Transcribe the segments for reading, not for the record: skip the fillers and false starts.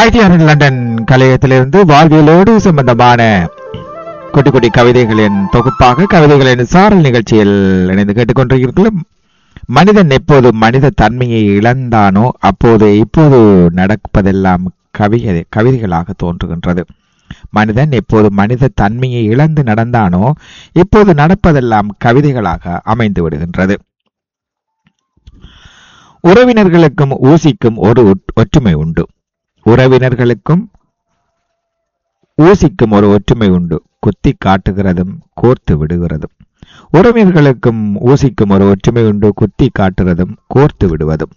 ITR London கலையத்திலிருந்து வாழ்வியலோடு சம்பந்தமான குட்டி குட்டி கவிதைகளின் தொகுப்பாக கவிதைகளின் சாரல் நிகழ்ச்சியில் இணைந்து கேட்டுக்கொண்டிருக்கிறோம். மனிதன் எப்போது மனித தன்மையை இழந்தானோ அப்போது இப்போது நடப்பதெல்லாம் கவிதைகளாக தோன்றுகின்றது. மனிதன் எப்போது மனித தன்மையை இழந்து நடந்தானோ இப்போது நடப்பதெல்லாம் கவிதைகளாக அமைந்து விடுகின்றது. உறவினர்களுக்கும் ஊசிக்கும் ஒரு ஒற்றுமை உண்டு. உறவினர்களுக்கும் ஊசிக்கும் ஒரு ஒற்றுமை உண்டு. குத்தி காட்டுகிறதும் கோர்த்து விடுகிறதும். உறவினர்களுக்கும் ஊசிக்கும் ஒரு ஒற்றுமை உண்டு. குத்தி காட்டுறதும் கோர்த்து விடுவதும்.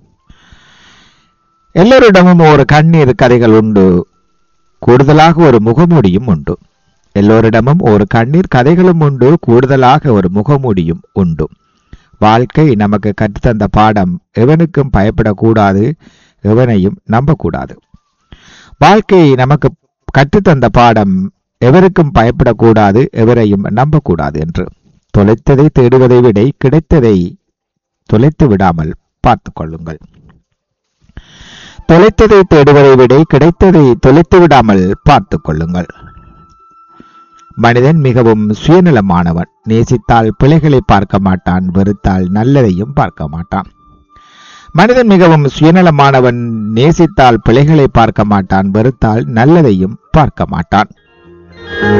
எல்லோரிடமும் ஒரு கண்ணீர் கதைகள் உண்டு. கூடுதலாக ஒரு முகமூடியும் உண்டு. எல்லோரிடமும் ஒரு கண்ணீர் கதைகளும் உண்டு. கூடுதலாக ஒரு முகமூடியும் உண்டு. வாழ்க்கை நமக்கு கற்றுத்தந்த பாடம் எவனுக்கும் பயப்படக்கூடாது, எவனையும் நம்பக்கூடாது. வாழ்க்கை நமக்கு கற்றுத்தந்த பாடம் எவருக்கும் பயப்படக்கூடாது, எவரையும் நம்பக்கூடாது என்று. தொலைத்ததை தேடுவதை விட கிடைத்ததை தொலைத்து விடாமல் பார்த்து கொள்ளுங்கள். தொலைத்ததை தேடுவதை விட கிடைத்ததை தொலைத்து விடாமல் பார்த்து கொள்ளுங்கள். மனிதன் மிகவும் சுயநலமானவன். நேசித்தால் பிழைகளை பார்க்க மாட்டான், வெறுத்தால் நல்லதையும் பார்க்க மாட்டான். மனிதன் மிகவும் சுயநலமானவன். நேசித்தால் பிழைகளை பார்க்க மாட்டான், வெறுத்தால் நல்லதையும் பார்க்க மாட்டான்.